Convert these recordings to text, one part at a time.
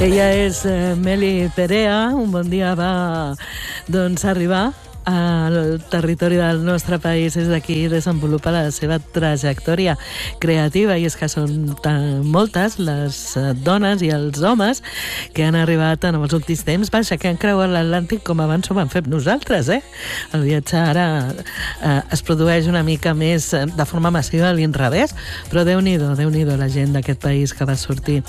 Ella és Meli Perea. Un bon dia va arribar al territori del nostre país, és d'aquí desenvolupa la seva trajectòria creativa, i és que són moltes les dones i els homes que han arribat en els últims temps, que han creuat l'Atlàntic com abans ho vam fer nosaltres, El viatge ara es produeix una mica més de forma massiva a l'inrevés, però Déu-n'hi-do la gent d'aquest país que va sortir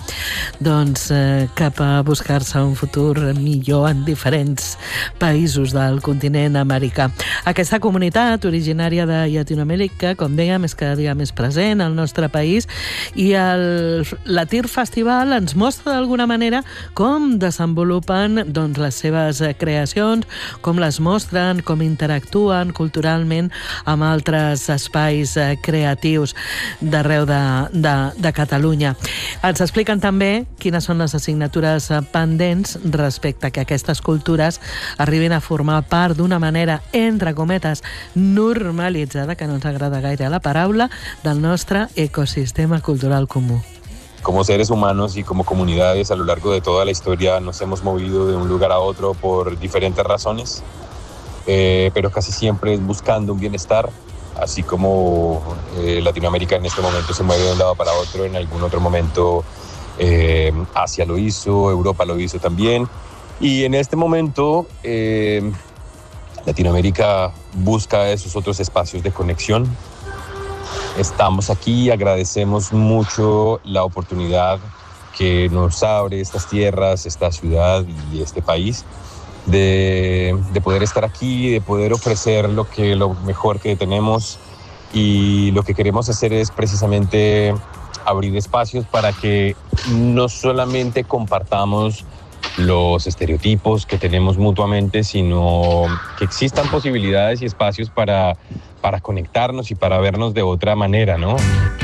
cap a buscar-se un futur millor en diferents països del continent americà. Aquesta comunitat originària de Llatinoamèrica, com dèiem, és cada dia més present al nostre país, i el Latir Festival ens mostra d'alguna manera com desenvolupen les seves creacions, com les mostren, com interactuen culturalment amb altres espais creatius d'arreu de Catalunya. Ens expliquen també quines són les assignatures pendents respecte a que aquestes cultures arribin a formar part d'una manera, entre cometes, normalitzada, que no ens agrada gaire la paraula, del nostre ecosistema cultural comú. Como seres humanos y como comunidades a lo largo de toda la historia nos hemos movido de un lugar a otro por diferentes razones, pero casi siempre es buscando un bienestar, así como Latinoamérica en este momento se mueve de un lado para otro, en algún otro momento Asia lo hizo, Europa lo hizo también, y en este momento Latinoamérica busca esos otros espacios de conexión. Estamos aquí, agradecemos mucho la oportunidad que nos abre estas tierras, esta ciudad y este país de poder estar aquí, de poder ofrecer lo mejor que tenemos, y lo que queremos hacer es precisamente abrir espacios para que no solamente compartamos los estereotipos que tenemos mutuamente, sino que existan posibilidades y espacios para conectarnos y para vernos de otra manera, ¿no?